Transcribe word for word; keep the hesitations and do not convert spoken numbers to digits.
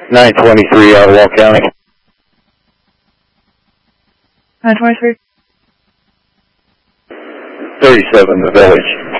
nine twenty-three, Ottawa County. nine twenty-three. thirty-seven, the village.